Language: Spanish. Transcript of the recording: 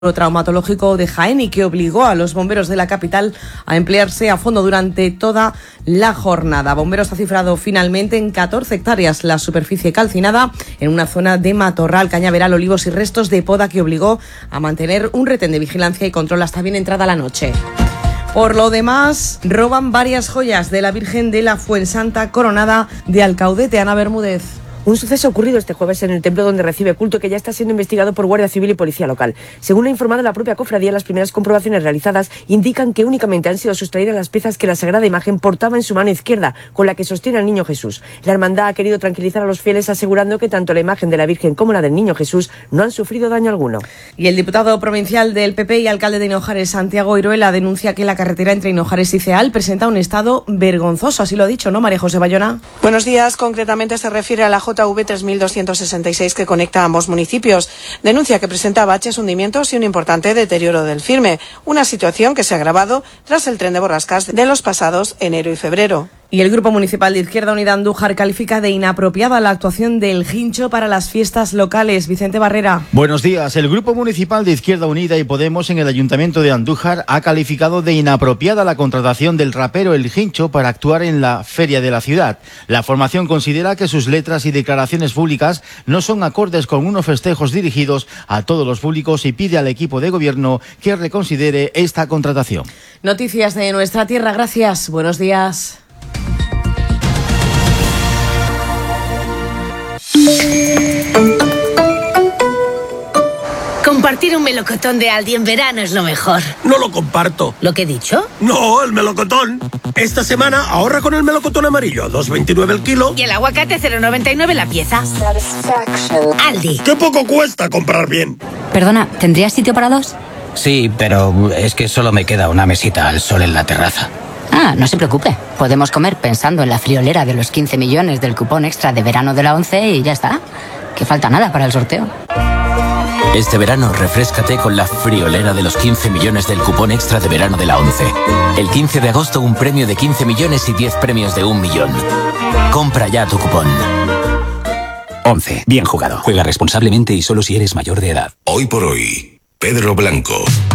Traumatológico de Jaén y que obligó a los bomberos de la capital a emplearse a fondo durante toda la jornada. Bomberos ha cifrado finalmente en 14 hectáreas la superficie calcinada en una zona de matorral, cañaveral, olivos y restos de poda que obligó a mantener un retén de vigilancia y control hasta bien entrada la noche. Por lo demás, roban varias joyas de la Virgen de la Fuensanta Coronada de Alcaudete. Ana Bermúdez. Un suceso ocurrido este jueves en el templo donde recibe culto que ya está siendo investigado por Guardia Civil y Policía Local. Según ha informado la propia cofradía, las primeras comprobaciones realizadas indican que únicamente han sido sustraídas las piezas que la Sagrada Imagen portaba en su mano izquierda, con la que sostiene al Niño Jesús. La hermandad ha querido tranquilizar a los fieles asegurando que tanto la imagen de la Virgen como la del Niño Jesús no han sufrido daño alguno. Y el diputado provincial del PP y alcalde de Hinojares, Santiago Iruela, denuncia que la carretera entre Hinojares y Ceal presenta un estado vergonzoso. Así lo ha dicho, ¿no, María José Bayona? Buenos días. Concretamente se refiere a la JV 3266 que conecta a ambos municipios. Denuncia que presenta baches, hundimientos y un importante deterioro del firme. Una situación que se ha agravado tras el tren de borrascas de los pasados enero y febrero. Y el Grupo Municipal de Izquierda Unida Andújar califica de inapropiada la actuación del Hincho para las fiestas locales. Vicente Barrera. Buenos días. El Grupo Municipal de Izquierda Unida y Podemos en el Ayuntamiento de Andújar ha calificado de inapropiada la contratación del rapero El Hincho para actuar en la feria de la ciudad. La formación considera que sus letras y declaraciones públicas no son acordes con unos festejos dirigidos a todos los públicos y pide al equipo de gobierno que reconsidere esta contratación. Noticias de nuestra tierra. Gracias. Buenos días. Compartir un melocotón de Aldi en verano es lo mejor. No lo comparto. ¿Lo que he dicho? No, el melocotón. Esta semana ahorra con el melocotón amarillo, 2,29 el kilo. Y el aguacate 0,99 la pieza. Aldi. ¡Qué poco cuesta comprar bien! Perdona, ¿tendrías sitio para dos? Sí, pero es que solo me queda una mesita al sol en la terraza. Ah, no se preocupe. Podemos comer pensando en la friolera de los 15 millones del cupón extra de verano de la 11 y ya está. Que falta nada para el sorteo. Este verano refréscate con la friolera de los 15 millones del cupón extra de verano de la 11. El 15 de agosto un premio de 15 millones y 10 premios de 1 millón. Compra ya tu cupón. 11. Bien jugado. Juega responsablemente y solo si eres mayor de edad. Hoy por hoy, Pedro Blanco.